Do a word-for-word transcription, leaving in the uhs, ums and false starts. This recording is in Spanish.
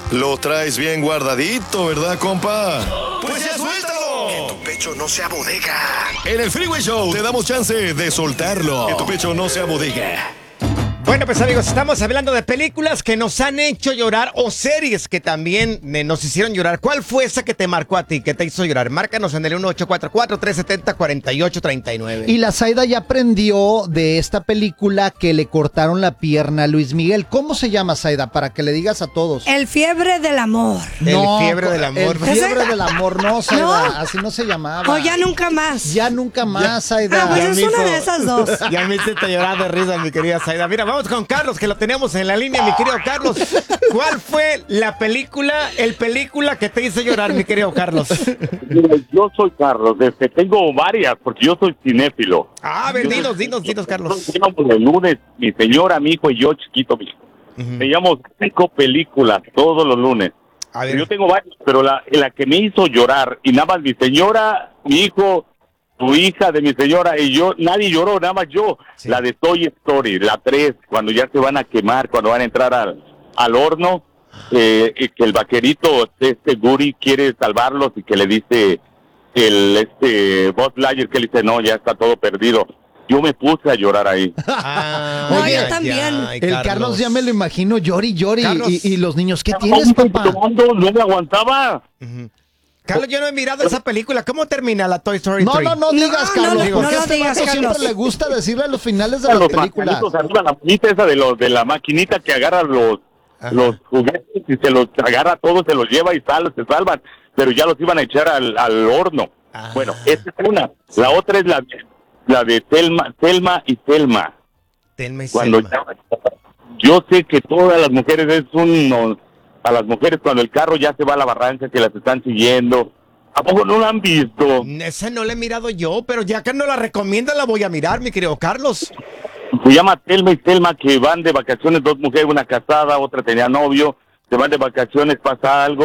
Lo traes bien guardadito, ¿verdad, compa? ¡Pues ya suéltalo! Que tu pecho no sea bodega. En el Freeway Show te damos chance de soltarlo. Que tu pecho no sea bodega. Bueno, pues amigos, estamos hablando de películas que nos han hecho llorar o series que también eh, nos hicieron llorar. ¿Cuál fue esa que te marcó a ti, que te hizo llorar? Márcanos en el uno ocho cuatro cuatro, tres siete cero, cuatro ocho tres nueve. Y la Zaida ya aprendió de esta película que le cortaron la pierna a Luis Miguel. ¿Cómo se llama, Zaida? Para que le digas a todos. El fiebre del amor. El fiebre del amor. El fiebre del amor, no, Zaida. ¿No? Así no se llamaba. O ya nunca más. Ya nunca más, Zaida. Ah, pues Ya es me una hizo- de esas dos. Ya me hiciste llorar de risa, mi querida Zaida. Mira, vamos con Carlos, que lo tenemos en la línea, mi querido Carlos. ¿Cuál fue la película, el película que te hizo llorar, mi querido Carlos? Yo soy Carlos, este, tengo varias, porque yo soy cinéfilo. Ah, ven, dinos, dinos, dinos, Carlos. Íbamos el lunes, mi señora, mi hijo y yo, chiquito, mi hijo. Veíamos cinco películas todos los lunes. A ver. Yo tengo varias, pero la, la que me hizo llorar, y nada más mi señora, mi hijo, tu hija de mi señora y yo, nadie lloró, nada más yo. Sí. La de Toy Story, la tres, cuando ya se van a quemar, cuando van a entrar al, al horno, eh, y que el vaquerito, este Guri, quiere salvarlos y que le dice el este Buzz Lightyear, que le dice, no, ya está todo perdido. Yo me puse a llorar ahí. Ah, No, ay, yo ay, también. ay, El Carlos ya me lo imagino, llori, llori. Carlos. Y, y los niños, ¿qué tienes, papá? Tomando, no me aguantaba. Ujú. Carlos, yo no he mirado esa película. ¿Cómo termina la Toy Story No, tres? no, no digas, no, Carlos, no, porque no a este digas, vato siempre Carlos. le gusta decirle los finales de A las los películas. marcanitos arriba, la maquinita esa de los de la maquinita que agarra los Ajá. los juguetes y se los agarra todos, se los lleva y sal, se salvan, pero ya los iban a echar al, al horno. Ah. Bueno, esa es una. La otra es la, la de Telma, Telma y Telma. Telma y Cuando Selma. ya- yo sé que todas las mujeres es uno, a las mujeres cuando el carro ya se va a la barranca que las están siguiendo. ¿A poco no la han visto? Esa no la he mirado yo, pero ya que no la recomienda, la voy a mirar, mi querido Carlos. Se llama Telma y Telma, que van de vacaciones, dos mujeres, una casada, otra tenía novio, se van de vacaciones, pasa algo